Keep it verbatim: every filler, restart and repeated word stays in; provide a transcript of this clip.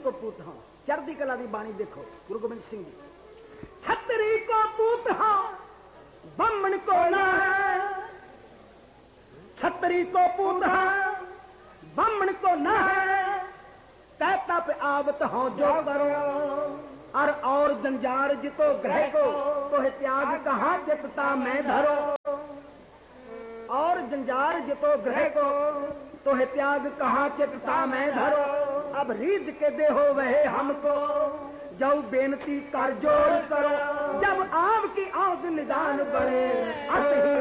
को पूत हाँ चढ़दी कला की बाणी देखो गुरु गोबिंद सिंह जी। छतरी को पूत हाँ बम्मन को ना है, छतरी को पूत हाँ बम्मन को ना है, कहता पे आवत हो जो करो और और जंजार जितो ग्रह को तो है त्याग कहाँ चितता में धरो, और जंजार जितो ग्रह को तो है त्याग कहाँ चितता में धरो। अब रीझ के देहो वह हमको जब बेनती कर जोर करो, जब आपकी आंख निदान बढ़े अत ही